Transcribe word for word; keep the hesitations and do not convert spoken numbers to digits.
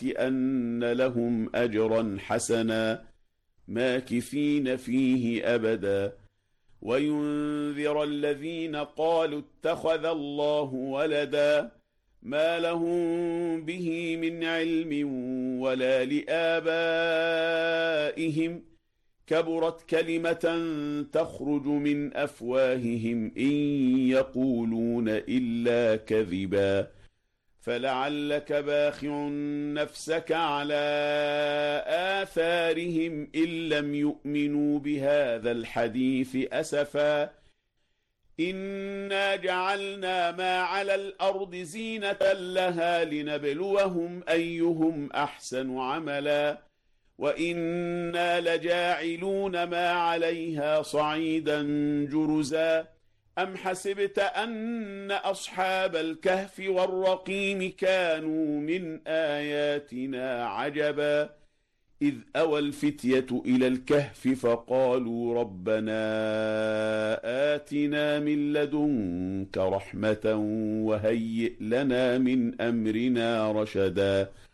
أن لهم أجرا حسنا ماكثين فيه أبدا وينذر الذين قالوا اتخذ الله ولدا ما لهم به من علم ولا لآبائهم كبرت كلمة تخرج من أفواههم إن يقولون إلا كذبا فلعلك باخع نفسك على آثارهم إن لم يؤمنوا بهذا الحديث أسفا إنا جعلنا ما على الأرض زينة لها لنبلوهم أيهم أحسن عملا وإنا لجاعلون ما عليها صعيدا جرزا أم حسبت أن أصحاب الكهف والرقيم كانوا من آياتنا عجبا إذ أوى الفتية إلى الكهف فقالوا ربنا آتنا من لدنك رحمة وهيئ لنا من أمرنا رشدا